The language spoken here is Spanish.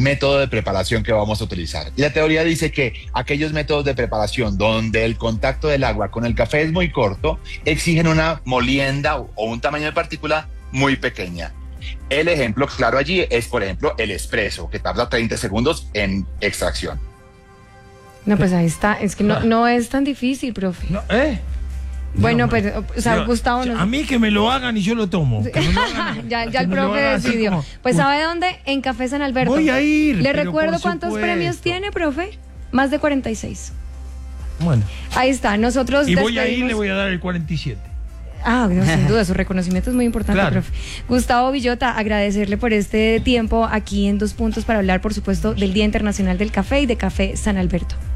método de preparación que vamos a utilizar. Y la teoría dice que aquellos métodos de preparación donde el contacto del agua con el café es muy corto, exigen una molienda o un tamaño de partícula muy pequeña. El ejemplo claro allí es, por ejemplo, el espresso, que tarda 30 segundos en extracción. No, pues ahí está. Es que no es tan difícil, profe. No, Bueno, no, pues, o sea, yo, Gustavo... a mí que me lo hagan y yo lo tomo. ya el profe decidió. Pues, ¿sabe dónde? En Café San Alberto. Voy a ir. ¿Le pero recuerdo por cuántos supuesto. premios tiene, profe? Más de 46. Bueno. Ahí está, nosotros Y voy a ir, despedimos... le voy a dar el 47. Ah, no, sin duda, su reconocimiento es muy importante, Claro. profe. Gustavo Villota, agradecerle por este tiempo aquí en Dos Puntos para hablar, por supuesto, del Día Internacional del Café y de Café San Alberto.